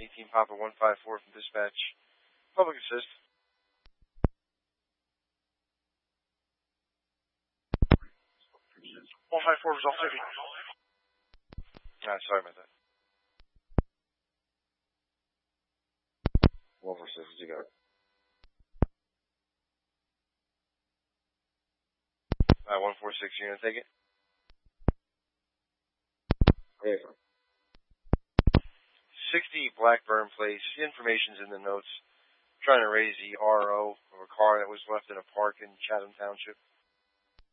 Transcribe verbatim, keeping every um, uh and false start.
eighteen Papa one five four from dispatch. Public assist. one five four Resolve City. Ah, sorry about that. one four six, you got it. Alright, one four six, you gonna take it? Yeah. sixty Blackburn Place. Information's in the notes. Trying to raise the R O of a car that was left in a park in Chatham Township.